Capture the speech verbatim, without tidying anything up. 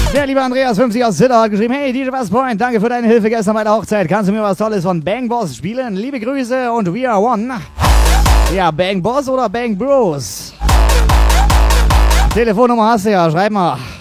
Der liebe Andreas fünfzig aus Zitter hat geschrieben, hey D J Westpoint, danke für deine Hilfe gestern bei der Hochzeit. Kannst du mir was Tolles von Bang Boss spielen? Liebe Grüße und we are one. Ja, Bang Boss oder Bang Bros? Telefonnummer hast du ja, schreib mal.